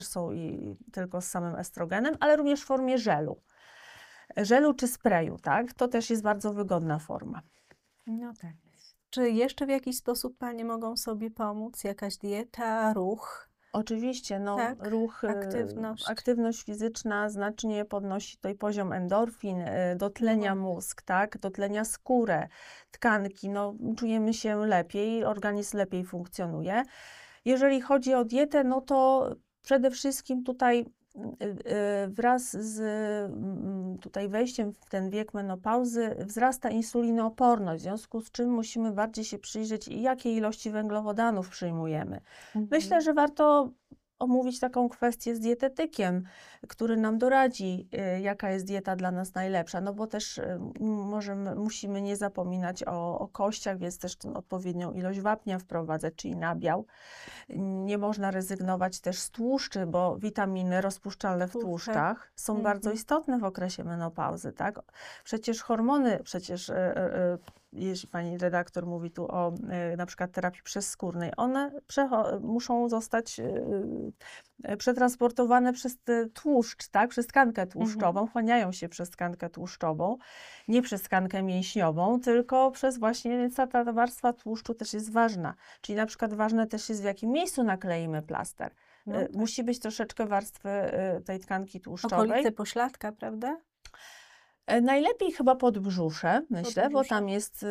są i tylko z samym estrogenem, ale również w formie żelu czy sprayu, tak? To też jest bardzo wygodna forma. No tak. Czy jeszcze w jakiś sposób panie mogą sobie pomóc? Jakaś dieta, ruch? Oczywiście, no, Tak, ruch, aktywność. aktywność fizyczna znacznie podnosi tutaj poziom endorfin, dotlenia No. mózg, tak? Dotlenia skórę, tkanki, no, czujemy się lepiej, organizm lepiej funkcjonuje. Jeżeli chodzi o dietę, no to przede wszystkim tutaj wraz z tutaj wejściem w ten wiek menopauzy wzrasta insulinooporność, w związku z czym musimy bardziej się przyjrzeć, jakie ilości węglowodanów przyjmujemy. Myślę, że warto omówić taką kwestię z dietetykiem, który nam doradzi, jaka jest dieta dla nas najlepsza, no bo też musimy nie zapominać o kościach, więc też odpowiednią ilość wapnia wprowadzać, czyli nabiał. Nie można rezygnować też z tłuszczy, bo witaminy rozpuszczalne w tłuszczach są bardzo istotne w okresie menopauzy, tak? Przecież hormony, jeśli pani redaktor mówi tu o na przykład terapii przezskórnej, one muszą zostać przetransportowane przez tłuszcz, tak? Przez tkankę tłuszczową, wchłaniają się przez tkankę tłuszczową, nie przez tkankę mięśniową, tylko przez właśnie, więc ta warstwa tłuszczu też jest ważna. Czyli na przykład ważne też jest, w jakim miejscu nakleimy plaster. No tak. Musi być troszeczkę warstwy tej tkanki tłuszczowej. Okolice pośladka, prawda? Najlepiej chyba podbrzusze, myślę, bo tam jest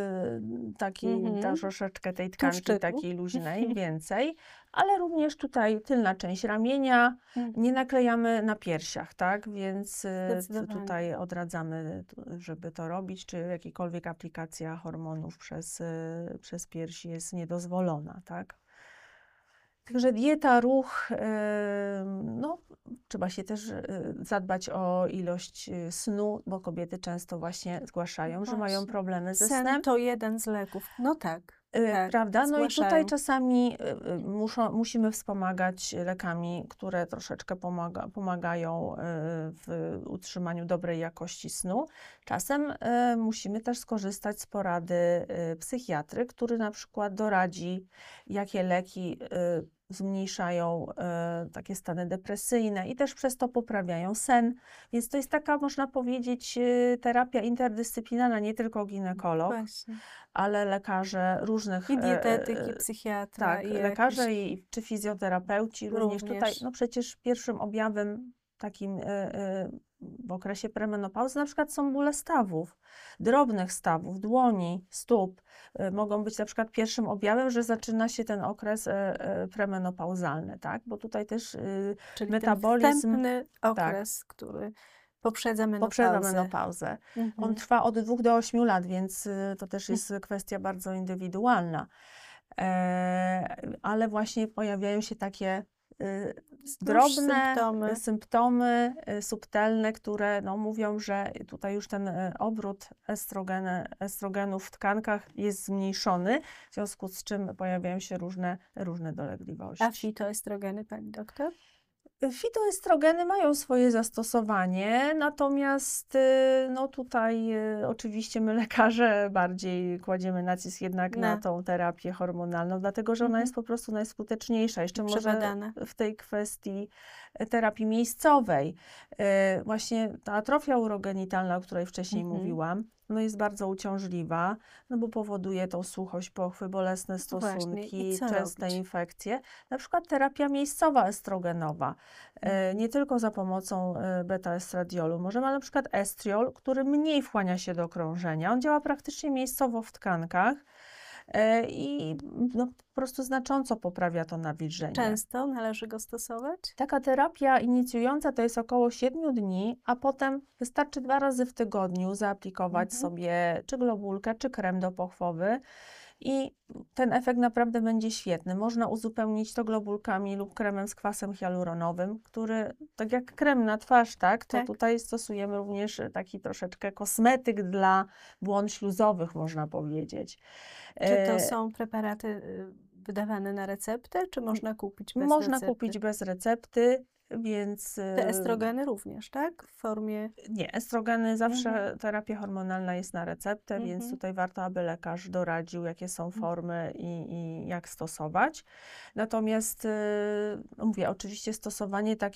troszeczkę tej tkanki Tłuszczyku. takiej luźnej więcej, ale również tutaj tylna część ramienia, nie naklejamy na piersiach, tak? Więc tutaj odradzamy, żeby to robić, czy jakakolwiek aplikacja hormonów przez piersi jest niedozwolona, tak? Także dieta, ruch, no, trzeba się też zadbać o ilość snu, bo kobiety często właśnie zgłaszają, że mają problemy ze Sen snem. to jeden z leków. No tak. Prawda? No i tutaj zgłaszają. czasami musimy wspomagać lekami, które troszeczkę pomagają w utrzymaniu dobrej jakości snu. Czasem musimy też skorzystać z porady psychiatry, który na przykład doradzi, jakie leki zmniejszają takie stany depresyjne i też przez to poprawiają sen. Więc to jest taka, można powiedzieć, terapia interdyscyplinarna, nie tylko ginekolog, ale lekarze różnych... I dietetyk, i psychiatra. Tak, i lekarze jakiś... czy fizjoterapeuci również tutaj, no przecież pierwszym objawem takim w okresie premenopauzy na przykład są bóle stawów, drobnych stawów, dłoni, stóp. Mogą być na przykład pierwszym objawem, że zaczyna się ten okres premenopauzalny, tak? Bo tutaj też Czyli metabolizm... ten wstępny okres, który poprzedza menopauzę. On trwa od 2 do 8 lat, więc to też jest kwestia bardzo indywidualna. Ale właśnie pojawiają się takie drobne symptomy subtelne, które no, mówią, że tutaj już ten obrót estrogenów w tkankach jest zmniejszony, w związku z czym pojawiają się różne dolegliwości. A fitoestrogeny, pani doktor? Fitoestrogeny mają swoje zastosowanie, natomiast no tutaj oczywiście my lekarze bardziej kładziemy nacisk jednak na tą terapię hormonalną, dlatego że ona jest po prostu najskuteczniejsza. Jeszcze może w tej kwestii terapii miejscowej. Właśnie ta atrofia urogenitalna, o której wcześniej mówiłam, no jest bardzo uciążliwa, no bo powoduje tą suchość pochwy, bolesne stosunki, częste infekcje. Na przykład terapia miejscowa estrogenowa, nie tylko za pomocą beta-estradiolu. Możemy, ale na przykład estriol, który mniej wchłania się do krążenia. On działa praktycznie miejscowo w tkankach i no, po prostu znacząco poprawia to nawilżenie. Często należy go stosować? Taka terapia inicjująca to jest około 7 dni, a potem wystarczy 2 razy w tygodniu zaaplikować sobie czy globulkę, czy krem dopochwowy i ten efekt naprawdę będzie świetny. Można uzupełnić to globulkami lub kremem z kwasem hialuronowym, który, tak jak krem na twarz, tak, to tutaj stosujemy również taki troszeczkę kosmetyk dla błon śluzowych, można powiedzieć. Czy to są preparaty wydawane na receptę, czy można kupić bez recepty? Można kupić bez recepty. Więc Te estrogeny również, tak? W formie. nie, estrogeny zawsze, terapia hormonalna jest na receptę, więc Mhm. tutaj warto, aby lekarz doradził, jakie są formy i jak stosować. Natomiast, no mówię, oczywiście stosowanie takie